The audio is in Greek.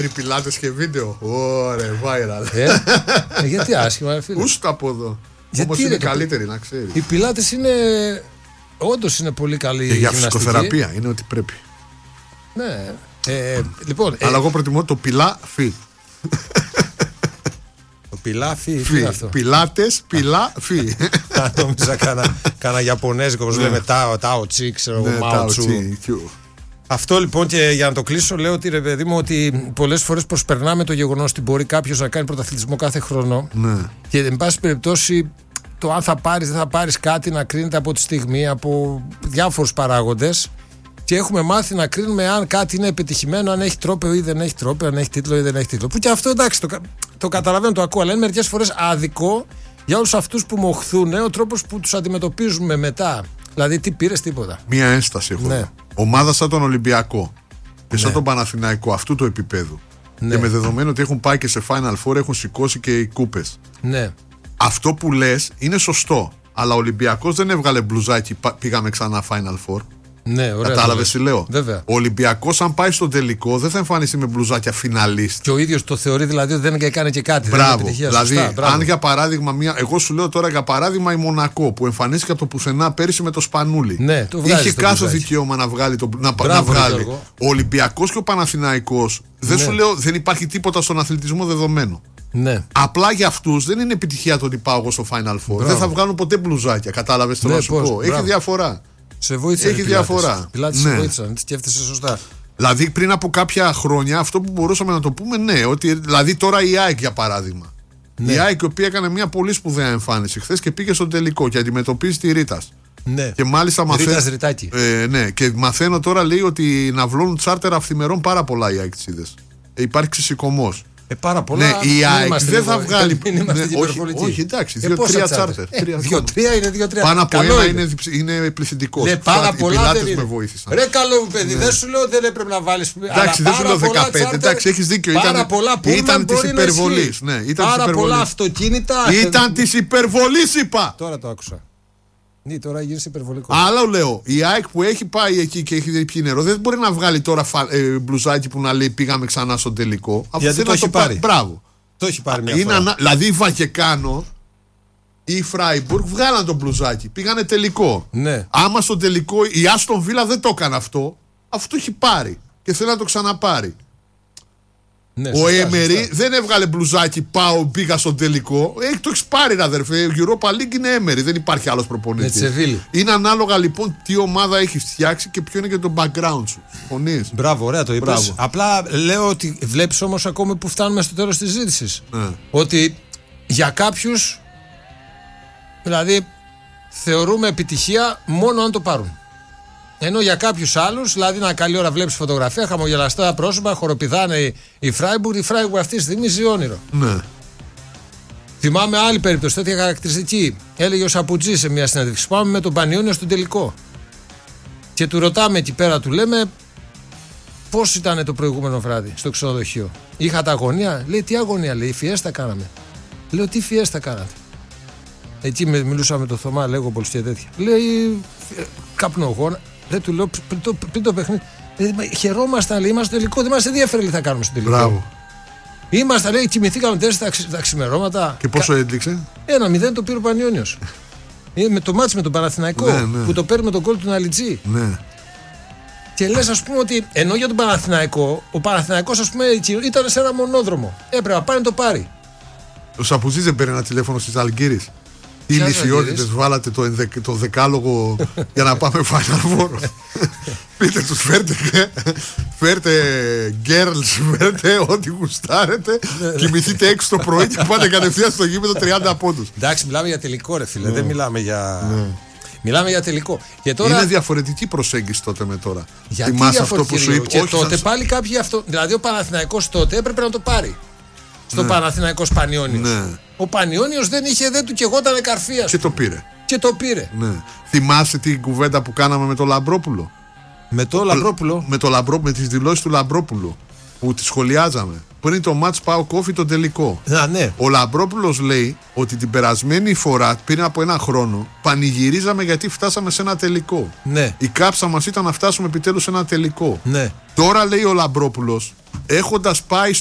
Τριπιλάτες και βίντεο. Ωραία, viral. Γιατί άσχημα, φίλε. Πού από εδώ. Όμως είναι καλύτερη, να ξέρεις. Οι πιλάτες είναι. Όντως είναι πολύ καλή. Και για φυσικοθεραπεία είναι ότι πρέπει. Ναι. Λοιπόν, αλλά εγώ προτιμώ το πιλάφι. Το πιλάφι, τι είναι αυτό? Πιλάτες, πιλάφι. Νόμιζα κάνα Ιαπωνέζικο, όπως λέμε, τάο τσι, ξέρω εγώ, μάουτσου. Αυτό λοιπόν, και για να το κλείσω, λέω ότι ρε παιδί μου, ότι πολλές φορές προσπερνάμε το γεγονός ότι μπορεί κάποιος να κάνει πρωταθλητισμό κάθε χρόνο. Ναι. Και εν πάση περιπτώσει, το αν θα πάρεις δεν θα πάρεις κάτι να κρίνεται από τη στιγμή, από διάφορους παράγοντες. Και έχουμε μάθει να κρίνουμε αν κάτι είναι επιτυχημένο, αν έχει τρόπαιο ή δεν έχει τρόπαιο, αν έχει τίτλο ή δεν έχει τίτλο. Που και αυτό εντάξει, το καταλαβαίνω, το ακούω, αλλά είναι μερικές φορές άδικο για όλους αυτούς που μοχθούν, ο τρόπος που τους αντιμετωπίζουμε μετά. Δηλαδή, τι πήρες, τίποτα. Μία ένσταση έχω. Ναι. Ομάδα σαν τον Ολυμπιακό και σαν τον Παναθηναϊκό αυτού του επίπεδου. Ναι. Και με δεδομένο ότι έχουν πάει και σε Final Four, έχουν σηκώσει και οι κούπες. Ναι. Αυτό που λες είναι σωστό. Αλλά ο Ολυμπιακός δεν έβγαλε μπλουζάκι, πήγαμε ξανά Final Four. Ναι, ωραία. Κατάλαβες τι λέω. Βέβαια. Ο Ολυμπιακός, αν πάει στον τελικό, δεν θα εμφανιστεί με μπλουζάκια φιναλίστ. Και ο ίδιος το θεωρεί δηλαδή ότι δεν έκανε και κάτι. Μπράβο. Δεν δηλαδή, σωστά, αν για παράδειγμα, εγώ σου λέω τώρα για παράδειγμα η Μονακό που εμφανίστηκε από το πουθενά πέρυσι με το Σπανούλι. Ναι, το βγάζει. Είχε κάθε δικαίωμα να βγάλει. Ο Ολυμπιακός και ο Παναθηναϊκός, δεν σου λέω, δεν υπάρχει τίποτα στον αθλητισμό δεδομένο. Ναι. Απλά για αυτούς δεν είναι επιτυχία το ότι πάω εγώ στο Final Four. Μπράβο. Δεν θα βγάλουν ποτέ μπλουζάκια. Κατάλαβες το να σου πω. Έχει διαφορά. Σε βοήθησαν. Έχει διαφορά. Πιλάτες, ναι. Σε βοήθησαν. Σκέφτεσαι σωστά. Δηλαδή πριν από κάποια χρόνια αυτό που μπορούσαμε να το πούμε, ναι, ότι δηλαδή τώρα η ΑΕΚ για παράδειγμα. Ναι. Η ΑΕΚ η οποία έκανε μια πολύ σπουδαία εμφάνιση χθες και πήγε στον τελικό και αντιμετωπίζει τη Ρίτας. Ναι. Και μάλιστα ναι, και μαθαίνω τώρα, λέει, ότι να βλώνουν τσάρτερ αυθημερών πάρα πολλά οι ΑΕΚ-τσίδες. Υπάρχει ξεσηκωμός. Πάρα πολλά. Ναι, η ΑΕΚ δεν θα βγάλει. Όχι, εντάξει, 2-3 τσάρτερ. 2-3 είναι 2-3. Πάνω από ένα είναι πληθυντικό. Ναι, πάρα πολλά δεν με βοήθησαν. Ρε καλό μου παιδί, δεν σου λέω δεν έπρεπε να βάλει. Εντάξει, δεν σου λέω 15. Εντάξει, έχει δίκιο. Ήταν τη υπερβολή. Πάρα πολλά αυτοκίνητα. Ήταν τη υπερβολή, είπα. Τώρα το άκουσα. Ναι, τώρα γίνεις υπερβολικό. Άλλο λέω. Η ΑΕΚ που έχει πάει εκεί και έχει πιει νερό δεν μπορεί να βγάλει τώρα μπλουζάκι που να λέει πήγαμε ξανά στον τελικό. Γιατί το έχει πάρει. Μπράβο. Το έχει πάρει μια φορά. Δηλαδή η Βακεκάνο ή η Φράιμπουργκ βγάλαν το μπλουζάκι. Πήγανε τελικό. Ναι. Άμα στον τελικό η Άστον Βίλα δεν το έκανε αυτό. Αυτό το έχει πάρει. Και θέλει να το ξαναπάρει. Ναι, ο Έμερι δεν έβγαλε μπλουζάκι, πάω, πήγα στον τελικό. Έχει το εξπάρει, αδερφέ. Η Europa League είναι Έμερι, δεν υπάρχει άλλος προπονητής. Είναι ανάλογα λοιπόν τι ομάδα έχει φτιάξει και ποιο είναι και το background σου. Συμφωνείς? Μπράβο, ωραία το είπες. Απλά λέω ότι βλέπεις όμως ακόμη που φτάνουμε στο τέλος της συζήτησης. Ότι για κάποιους, δηλαδή, θεωρούμε επιτυχία μόνο αν το πάρουν. Ενώ για κάποιους άλλους, δηλαδή, ένα καλή ώρα βλέπεις φωτογραφία, χαμογελαστά πρόσωπα, χοροπηδάνε η Φράιμπουργκ. Η Φράιμπουργκ αυτή τη στιγμή ζει όνειρο. Ναι. Θυμάμαι άλλη περίπτωση, τέτοια χαρακτηριστική. Έλεγε ο Σαπουτζής σε μια συνέντευξη. Πάμε με τον Πανιόνιο στον τελικό. Και του ρωτάμε εκεί πέρα, του λέμε πώς ήταν το προηγούμενο βράδυ στο ξενοδοχείο. Είχατε αγωνία? Λέει, τι αγωνία? Λέει, φιέστα κάναμε. Λέω, τι φιέστα κάνατε? Εκεί μιλούσα με τον Θωμά, λέγω πολλούς και τέτοια. Λέει, καπνογόνα. Δεν του λέω πριν το παιχνίδι. Χαιρόμασταν, λέει, είμαστε στο τελικό. Δεν μας ενδιαφέρει, λέει, θα κάνουμε στο τελικό. Μπράβο. Είμαστε, λέει, κοιμηθήκαμε 4 τα ξημερώματα. Και πόσο έδειξε? 1-0 το πήρε ο Πανιόνιος. Με το μάτς με τον Παναθηναϊκό, ναι. Που το παίρνει με τον γκολ του Ναλιτζή. Ναι. Και λες, ας πούμε, ότι ενώ για τον Παναθηναϊκό, ο Παναθηναϊκός, ας πούμε, ήταν σε ένα μονόδρομο. Έπρεπε να πάει να το πάρει. Ο Σαπουτζής δεν παίρνει ένα τηλέφωνο στις Αλγύρες? Τι λυσιότητες βάλατε το δεκάλογο για να πάμε Final Four? Πείτε τους, φέρτε girls, φέρτε ό,τι γουστάρετε. Κοιμηθείτε έξω το πρωί και πάτε κατευθείαν στο γήπεδο 30 πόντους. Εντάξει, μιλάμε για τελικό, ρε φίλε. Δεν μιλάμε για... Μιλάμε για τελικό. Και τώρα... Είναι διαφορετική προσέγγιση τότε με τώρα. Γιατί αυτό που σου είπα. Και τότε πάλι κάποιοι αυτό. Δηλαδή ο Παναθηναϊκός τότε έπρεπε να το πάρει. Στο Παναθηναϊκό Πανιόνιος. Ναι. Ο Πανιόνιος δεν του και εγώτανε καρφία. Και το πήρε. Ναι. Θυμάσαι την κουβέντα που κάναμε με τον Λαμπρόπουλο? Με το Λαμπρόπουλο. Με τις δηλώσεις του Λαμπρόπουλου που τις σχολιάζαμε. πριν το match Πάο Κόφι το τελικό. Ναι. Ο Λαμπρόπουλος λέει ότι την περασμένη φορά, πριν από ένα χρόνο, πανηγυρίζαμε γιατί φτάσαμε σε ένα τελικό. Ναι. Η κάψα μας ήταν να φτάσουμε επιτέλους σε ένα τελικό. Ναι. Τώρα λέει ο Λαμπρόπουλος, έχοντας πάει